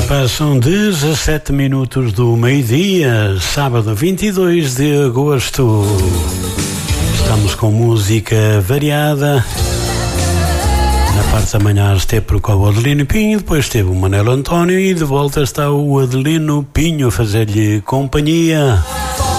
Passam 17 minutos do meio-dia, sábado 22 de agosto. Estamos com música variada. Na parte da manhã esteve com o Adelino Pinho, depois esteve o Manelo António e de volta está o Adelino Pinho a fazer-lhe companhia.